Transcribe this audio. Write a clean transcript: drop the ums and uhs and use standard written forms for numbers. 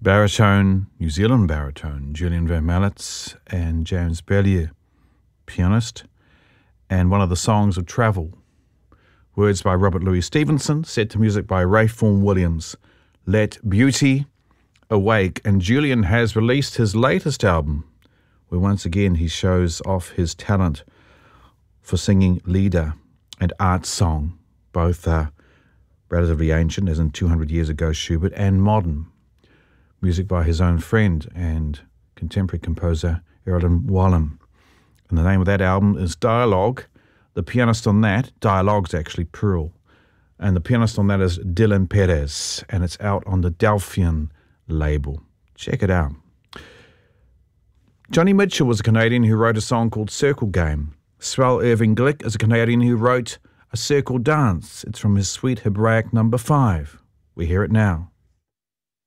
Baritone, New Zealand baritone, Julian Van Mallets and James Bellier, pianist, and one of the songs of Travel. Words by Robert Louis Stevenson, set to music by Ray Vaughan Williams. Let Beauty Awake. And Julian has released his latest album, where once again he shows off his talent for singing lieder and art song, both relatively ancient, as in 200 years ago Schubert, and modern. Music by his own friend and contemporary composer Erilyn Wallen. And the name of that album is Dialogue. The pianist on that, Dialogue's actually plural, and the pianist on that is Dylan Perez, and it's out on the Delphian label. Check it out. Johnny Mitchell was a Canadian who wrote a song called Circle Game. Swell Irving Glick is a Canadian who wrote a circle dance. It's from his suite Hebraic No. 5. We hear it now.